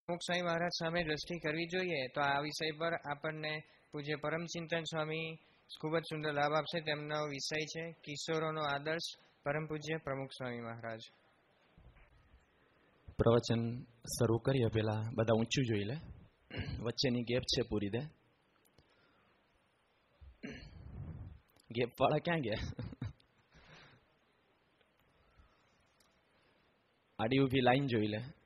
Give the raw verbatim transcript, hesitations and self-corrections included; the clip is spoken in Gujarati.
પ્રમુખ સ્વામી મહારાજ સામે દ્રષ્ટિ કરવી જોઈએ તો આ વિષય પર આપણને પૂજ્ય પરમચિંતન સ્વામી ખૂબ જ સુંદર લાભ આપશે. તેમનો વિષય છે કિશોરોનો આદર્શ, પરમ પૂજ્ય પ્રમુખ સ્વામી મહારાજ. પ્રવચન શરૂ કરીએ પેલા બધા ઊંચું જોઈ લે, વચ્ચેની ગેપ છે પૂરી દે. ગેપ વાળા ક્યાં ગયા? આડી ઊભી લાઈન જોઈ લે.